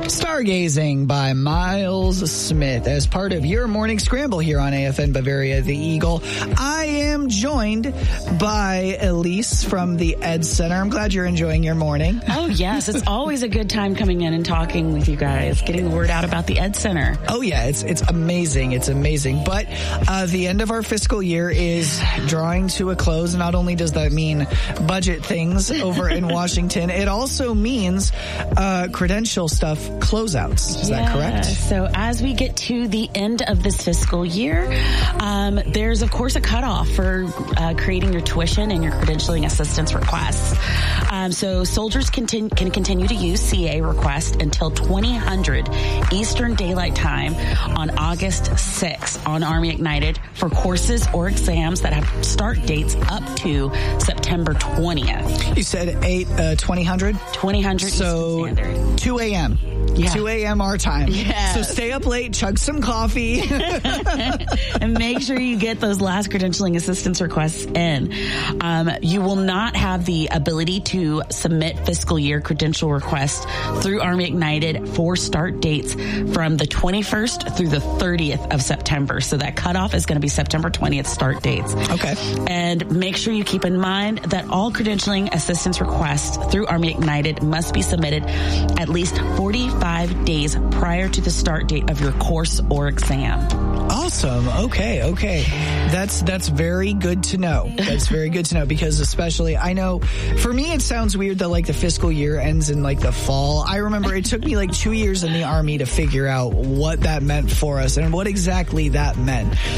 Stargazing by Miles Smith as part of your morning scramble here on AFN Bavaria, the Eagle. I am joined by Elise from the Ed Center. I'm glad you're enjoying your morning. Oh, yes. It's always a good time coming in and talking with you guys, getting the word out about the Ed Center. Oh, yeah. It's amazing. It's amazing. But the end of our fiscal year is drawing to a close. Not only does that mean budget things over in Washington, it also means credential stuff closeouts. Is that correct? So as we get to the end of this fiscal year, there's, of course, a cutoff for creating your tuition and your credentialing assistance requests. So soldiers can continue to use CA request until 2000 Eastern Daylight Time on August 6th on Army Ignited for courses or exams that have start dates up to September 20th. You said 2000? 2000 so Eastern Standard. 2 a.m. Yeah. 2 a.m. our time. Yes. So stay up late, chug some coffee. And make sure you get those last credentialing assistance requests in. You will not have the ability to submit fiscal year credential requests through Army Ignited for start dates from the 21st through the 30th of September. So that cutoff is going to be September 20th start dates. Okay. And make sure you keep in mind that all credentialing assistance requests through Army Ignited must be submitted at least 45 days prior to the start date of your course or exam. Awesome. Okay. That's very good to know. That's very good to know because especially I know for me it sounds weird that like the fiscal year ends in like the fall. I remember it took me like 2 years in the Army to figure out what that meant for us and what exactly that meant.